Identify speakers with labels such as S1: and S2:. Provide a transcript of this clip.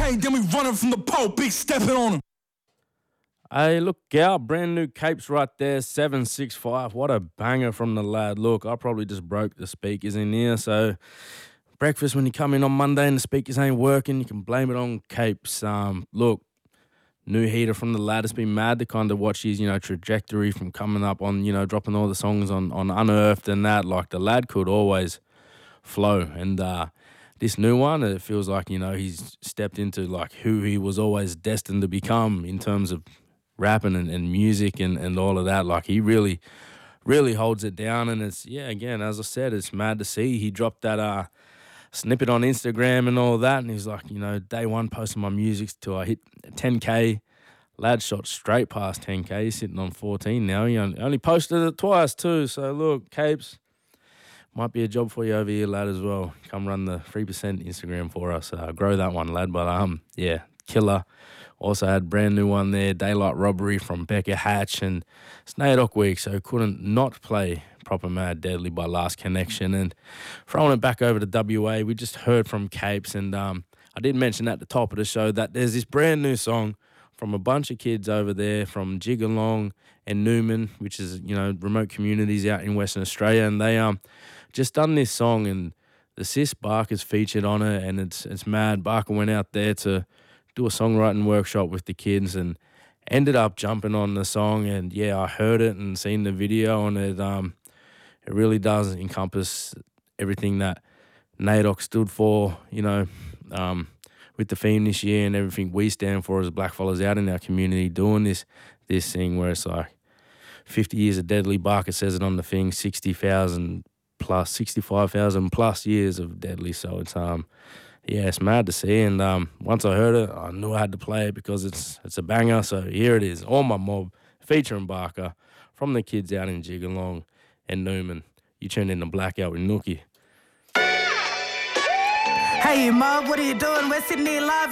S1: bang, then we running from the pole, big stepping on him.
S2: Hey, look out, brand new Capes right there, 765. What a banger from the lad. Look, I probably just broke the speakers in here, so breakfast when you come in on Monday and the speakers ain't working, you can blame it on Capes. Look, new heater from the lad. It's been mad to kind of watch his, trajectory from coming up on, dropping all the songs on Unearthed and that. Like, the lad could always flow. And this new one, it feels like, he's stepped into, like, who he was always destined to become in terms of rapping and music and all of that. Like, he really, really holds it down. And it's, again, as I said, it's mad to see. He dropped that snippet on Instagram and all that, and he's like, day one posting my music till I hit 10K. Lad shot straight past 10K. He's sitting on 14 now. He only posted it twice too. So look, Capes, might be a job for you over here, lad, as well. Come run the 3% Instagram for us. Grow that one, lad. But killer. Also had brand new one there, Daylight Robbery from Becca Hatch, and it's NAIDOC week, so couldn't not play Proper Mad Deadly by Last Connection. And throwing it back over to WA, we just heard from Capes, and I did mention at the top of the show that there's this brand new song from a bunch of kids over there from Jigalong and Newman, which is, remote communities out in Western Australia, and they just done this song, and the sis Barker's featured on it, and it's mad. Barker went out there to do a songwriting workshop with the kids and ended up jumping on the song, and I heard it and seen the video, and it really does encompass everything that NAIDOC stood for, with the theme this year, and everything we stand for as blackfellas out in our community doing this thing where it's like 50 years of Deadly. Barker says it on the thing, 65,000 plus years of Deadly. So it's it's mad to see, and once I heard it, I knew I had to play it because it's a banger. So here it is, All My Mob, featuring Barker, from the kids out in Jigalong and Newman. You tune in to Blackout with Nookie.
S3: Hey, Mob, what are you doing? We're Sydney Live.